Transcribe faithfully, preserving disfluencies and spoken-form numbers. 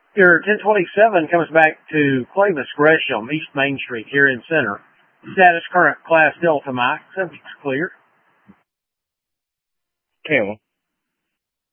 Your ten twenty-seven comes back to Clavis Gresham, East Main Street here in Center. Status current class Delta Mike. Subject's clear. Camel.